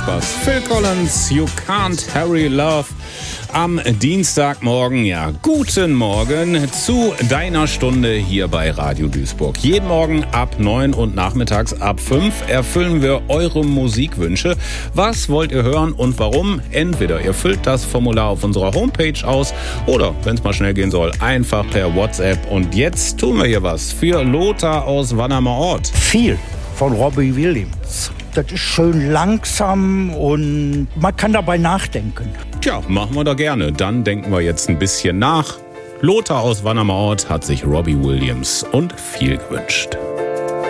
Spaß. Phil Collins, You Can't Hurry Love. Am Dienstagmorgen, ja, guten Morgen zu deiner Stunde hier bei Radio Duisburg. Jeden Morgen ab 9 und nachmittags ab 5 erfüllen wir eure Musikwünsche. Was wollt ihr hören und warum? Entweder ihr füllt das Formular auf unserer Homepage aus oder, wenn es mal schnell gehen soll, einfach per WhatsApp. Und jetzt tun wir hier was für Lothar aus Wannermerort. Viel von Robbie Williams. Das ist schön langsam und man kann dabei nachdenken. Tja, machen wir da gerne. Dann denken wir jetzt ein bisschen nach. Lothar aus Wannermerort hat sich Robbie Williams und viel gewünscht.